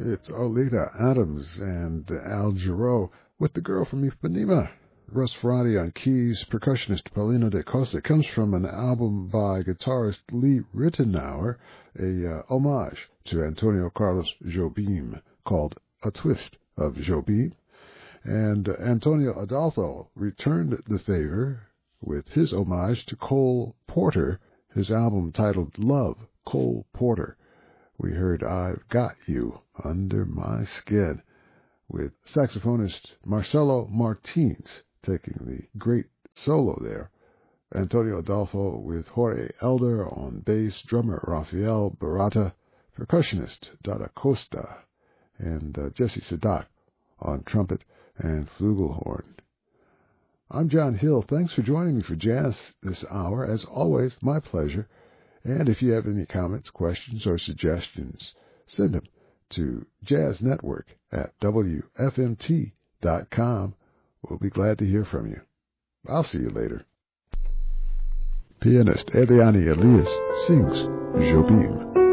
It's Oleta Adams and Al Jarreau with The Girl from Ipanema. Russ Friday on keys, percussionist Paulino da Costa. It comes from an album by guitarist Lee Ritenour, a homage to Antonio Carlos Jobim called A Twist of Jobim. And Antonio Adolfo returned the favor with his homage to Cole Porter, his album titled Love, Cole Porter. We heard I've Got You Under My Skin with saxophonist Marcelo Martins taking the great solo there. Antonio Adolfo with Jorge Elder on bass, drummer Rafael Barata, percussionist Dada Costa, and Jesse Sadak on trumpet and flugelhorn. I'm John Hill. Thanks for joining me for Jazz this hour. As always, my pleasure. And if you have any comments, questions, or suggestions, send them to jazznetwork@wfmt.com. We'll be glad to hear from you. I'll see you later. Pianist Eliane Elias sings Jobim.